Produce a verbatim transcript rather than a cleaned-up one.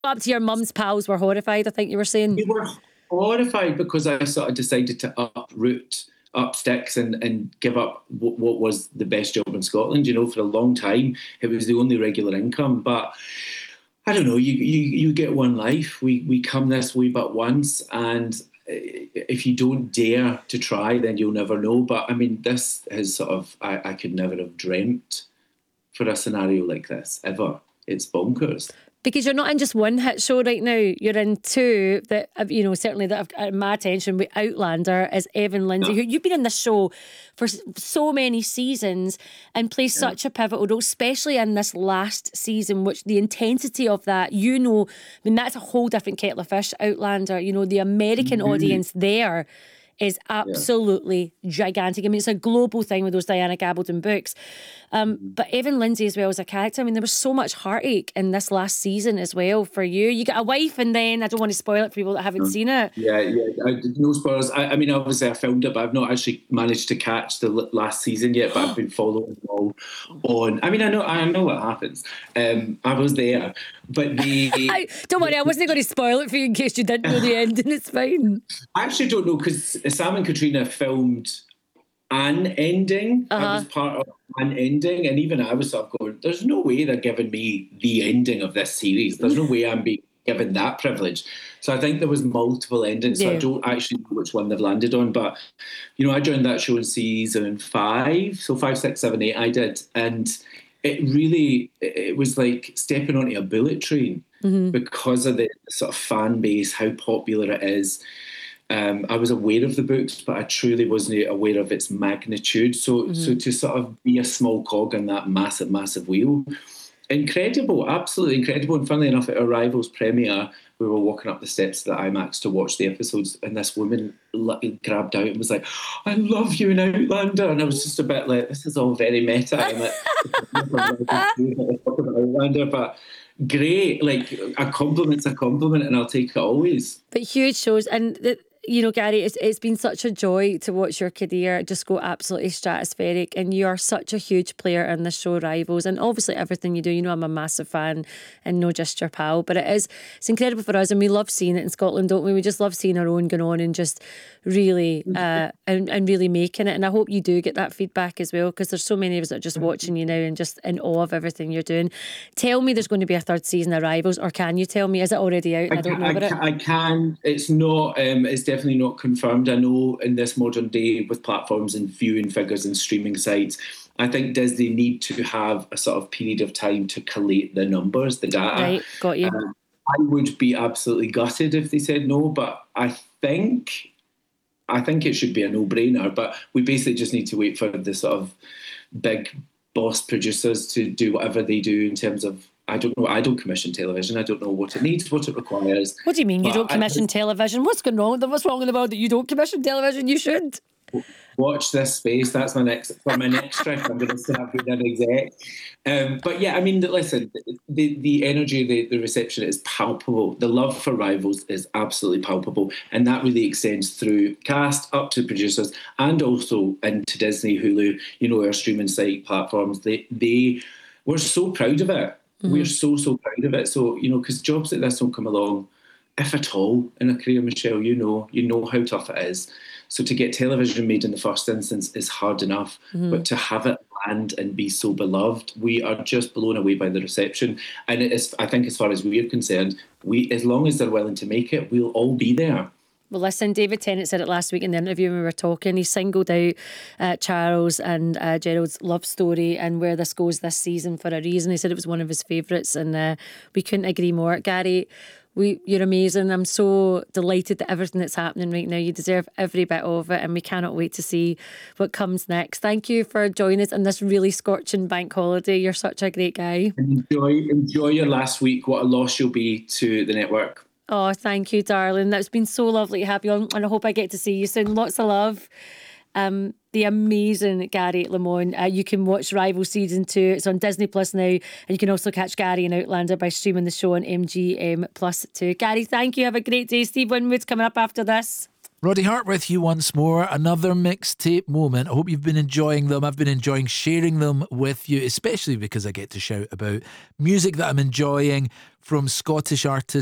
Up to your mum's pals were horrified, I think you were saying. We were horrified because I sort of decided to uproot, up sticks and, and give up w- what was the best job in Scotland. You know, for a long time, it was the only regular income. But I don't know, you you, you get one life. We, we come this way but once, and if you don't dare to try, then you'll never know. But I mean, this is sort of, I, I could never have dreamt for a scenario like this, ever. It's bonkers. Because you're not in just one hit show right now. You're in two that, you know, certainly that have got my attention. With Outlander as Evan Lindsay, Yeah. who you've been in the show for so many seasons and plays Yeah. such a pivotal role, especially in this last season, which the intensity of that, you know, I mean, that's a whole different kettle of fish, Outlander. You know, the American Mm-hmm. audience there is absolutely yeah. gigantic. I mean, it's a global thing with those Diana Gabaldon books. Um, mm-hmm. But Evan Lindsay as well as a character, I mean, there was so much heartache in this last season as well for you. You got a wife, and then, I don't want to spoil it for people that haven't seen it. Yeah, yeah, I, no spoilers. I, I mean, obviously I filmed it, but I've not actually managed to catch the last season yet, but I've been following it all on. I mean, I know I know what happens. Um, I was there, but the... I, don't worry, I wasn't going to spoil it for you in case you didn't know the ending. It's fine. I actually don't know, because Sam and Katrina filmed an ending. Uh-huh. I was part of an ending, and even I was sort of going, there's no way they're giving me the ending of this series. There's no way I'm being given that privilege. So I think there was multiple endings, so yeah. I don't actually know which one they've landed on. But, you know, I joined that show in season five, so five, six, seven, eight I did, and it really, it was like stepping onto a bullet train mm-hmm. because of the sort of fan base, how popular it is. Um, I was aware of the books, but I truly wasn't aware of its magnitude. So, mm-hmm. so to sort of be a small cog in that massive, massive wheel, incredible, absolutely incredible. And funnily enough, at our Rivals premiere, we were walking up the steps to the IMAX to watch the episodes, and this woman grabbed out and was like, "I love you in Outlander," and I was just a bit like, "This is all very meta." I'm like, Outlander, but. Great, like a compliment's a compliment, and I'll take it always. But huge shows, and the, you know, Gary, it's, it's been such a joy to watch your career just go absolutely stratospheric, and you are such a huge player in the show Rivals, and obviously everything you do. You know, I'm a massive fan, and no just your pal, but it is, it's incredible for us, and we love seeing it in Scotland, don't we? We just love seeing our own going on and just really uh, and, and really making it. And I hope you do get that feedback as well, because there's so many of us that are just watching you now and just in awe of everything you're doing. Tell me there's going to be a third season of Rivals, or can you tell me? Is it already out? I, I don't know I, about I, it. I can. It's not. Um, it's definitely not confirmed. I know in this modern day with platforms and viewing figures and streaming sites, I think Disney need to have a sort of period of time to collate the numbers, the data. Right, got you. Um, I would be absolutely gutted if they said no, but I think I think it should be a no-brainer. But we basically just need to wait for the sort of big boss producers to do whatever they do in terms of, I don't know, I don't commission television. I don't know what it needs, what it requires. What do you mean you but don't commission I, television? What's going on? What's wrong in the world that you don't commission television? You should. Watch this space. That's my next, for my next trip. I'm going to start being an exec. Um, but yeah, I mean, listen, the, the energy, the, the reception is palpable. The love for Rivals is absolutely palpable. And that really extends through cast up to producers and also into Disney, Hulu, you know, our streaming site platforms. They, they, we're so proud of it. Mm-hmm. We're so, so proud of it. So, you know, because jobs like this don't come along, if at all, in a career, Michelle, you know, you know how tough it is. So to get television made in the first instance is hard enough, mm-hmm. but to have it land and be so beloved, we are just blown away by the reception. And it is, I think, as far as we're concerned, we, as long as they're willing to make it, we'll all be there. Well, listen, David Tennant said it last week in the interview when we were talking. He singled out uh, Charles and uh, Gerald's love story and where this goes this season for a reason. He said it was one of his favourites, and uh, we couldn't agree more. Gary, we, you're amazing. I'm so delighted at everything that's happening right now. You deserve every bit of it, and we cannot wait to see what comes next. Thank you for joining us on this really scorching bank holiday. You're such a great guy. Enjoy, enjoy your last week. What a loss you'll be to the network. Oh, thank you, darling. That's been so lovely to have you on, and I hope I get to see you soon. Lots of love. Um, the amazing Gary Lamont. Uh, you can watch Rival Season two. It's on Disney Plus now, and you can also catch Gary and Outlander by streaming the show on M G M Plus too. Gary, thank you. Have a great day. Steve Winwood's coming up after this. Roddy Hart with you once more. Another mixtape moment. I hope you've been enjoying them. I've been enjoying sharing them with you, especially because I get to shout about music that I'm enjoying from Scottish artist